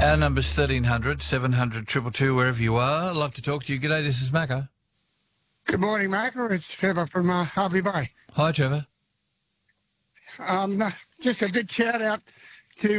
Our number's 1300 700 222, wherever you are. I'd love to talk to you. G'day, this is Macca. Good morning, Michael. It's Trevor from Harvey Bay. Hi, Trevor. Just a big shout out